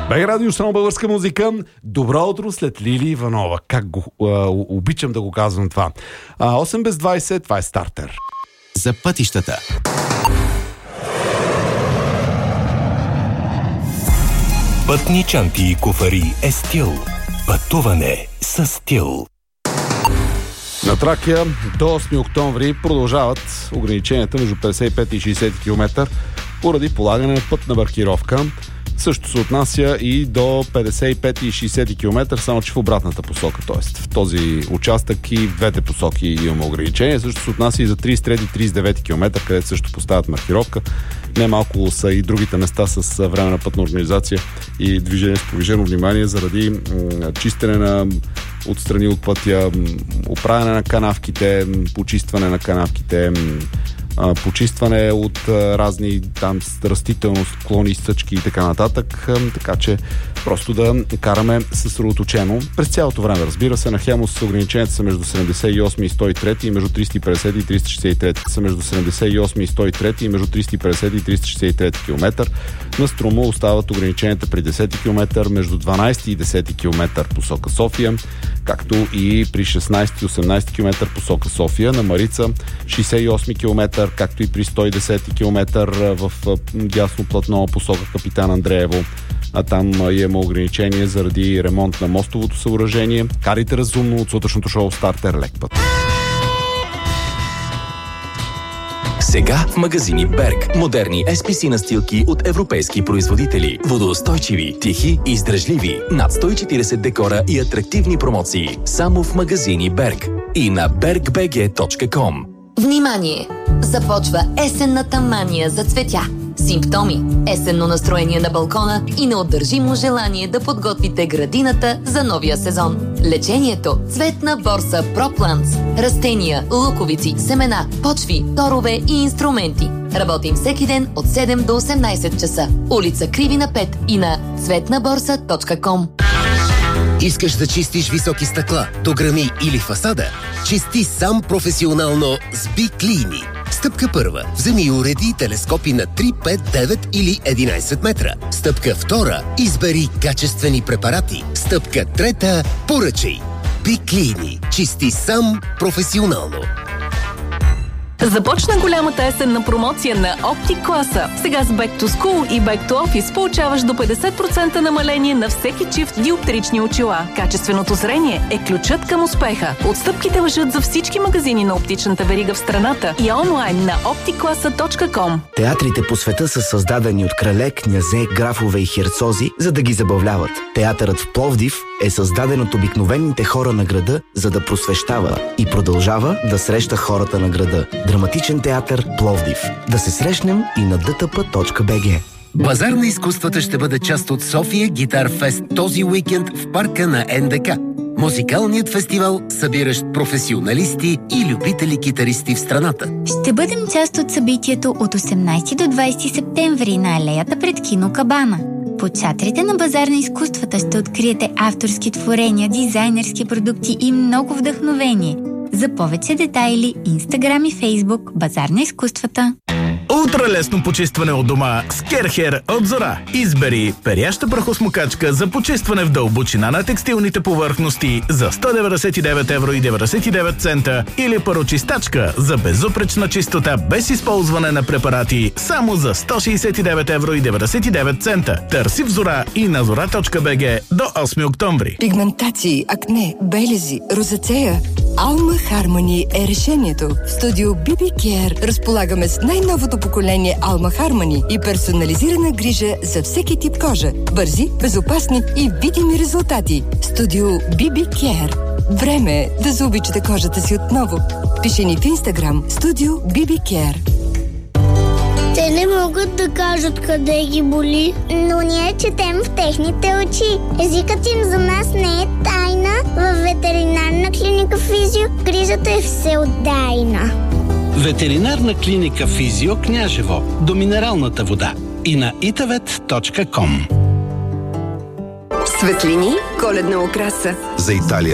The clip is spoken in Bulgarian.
БГ Радио, само българска музика. Добро утро след Лили Иванова. Как обичам да го казвам това. 8 без 20, това е стартер. За пътищата. Пътни чанти и куфари е стил. Пътуване с стил. На Тракия до 8 октомври продължават ограниченията между 55 и 60 км поради полагане на пътна маркировка. Също се отнася и до 55 и 60 км, само че в обратната посока. Тоест в този участък и в двете посоки имаме ограничения. Също се отнася и за 33 и 39 км, където също поставят маркировка. Немалко са и другите места с временна пътна организация и движение с повишено внимание заради чистене на отстрани от пътя, оправяне на канавките, почистване на канавките, почистване от разни там растителност, клони, стъчки и така нататък. Така че просто да караме съсредоточено през цялото време. Разбира се, на Хемус ограниченията са между 78 и 103 и между 350 и 363 са между 78 и 103 и между 350 и 363 км. На Струма остават ограниченията при 10 км между 12 и 10 км посока София, както и при 16 и 18 км посока София. На Марица 68 км, както и при 110 км в дясно платно посока Капитан Андреево. А там имаме ограничение заради ремонт на мостовото съоръжение. Карайте разумно от сутрешното шоу Стартер, лек път. Сега в магазини Берг. Модерни SPC настилки от европейски производители. Водоустойчиви, тихи и издръжливи. Над 140 декора и атрактивни промоции. Само в магазини Берг. И на bergbg.com. Внимание! Започва есенната мания за цветя. Симптоми: есенно настроение на балкона и неотдържимо желание да подготвите градината за новия сезон. Лечението: цветна борса ProPlants. Растения, луковици, семена, почви, торове и инструменти. Работим всеки ден от 7 до 18 часа. Улица Кривина 5 и на цветнаборса.com. Искаш да чистиш високи стъкла, дограми или фасада? Чисти сам професионално с Биклини. Стъпка първа. Вземи и уреди телескопи на 3, 5, 9 или 11 метра. Стъпка втора. Избери качествени препарати. Стъпка трета. Поръчай. Биклини. Чисти сам професионално. Започна голямата есенна промоция на OptiClasa. Сега с Back to School и Back to Office получаваш до 50% намаление на всеки чифт диоптрични очила. Качественото зрение е ключът към успеха. Отстъпките важат за всички магазини на оптичната верига в страната и онлайн на opticlasa.com. Театрите по света са създадени от крале, князе, графове и херцози, за да ги забавляват. Театърът в Пловдив е създаден от обикновените хора на града, за да просвещава и продължава да среща хората на града. Драматичен театър Пловдив. Да се срещнем и на dtp.bg. Базар на изкуствата ще бъде част от София Гитар Фест този уикенд в парка на НДК. Музикалният фестивал, събиращ професионалисти и любители китаристи в страната. Ще бъдем част от събитието от 18 до 20 септември на алеята пред кино Кабана. По чатрите на Базар на изкуствата ще откриете авторски творения, дизайнерски продукти и много вдъхновение. За повече детайли, Инстаграм и Фейсбук Базар на изкуствата. Ултралесно почистване от дома с Керхер от Зора. Избери перяща прахосмокачка за почистване в дълбочина на текстилните повърхности за 199,99 евро или парочистачка за безупречна чистота без използване на препарати само за 169,99 евро. Търси в Зора и на zora.bg до 8 октомври. Пигментации, акне, белези, розацея. Alma Harmony е решението. В студио BB Care разполагаме с най-новото поколение Alma Harmony и персонализирана грижа за всеки тип кожа. Бързи, безопасни и видими резултати. Студио BB Care. Време е да заобичате кожата си отново. Пиши ни в Инстаграм Студио BB Care. Те не могат да кажат къде ги боли, но ние четем в техните очи. Езикът им за нас не е тайна. Във ветеринарна клиника Физио грижата е всеотдайна. Ветеринарна клиника Физио Княжево до минералната вода и на itavet.com. Светлини, коледна украса. За Италия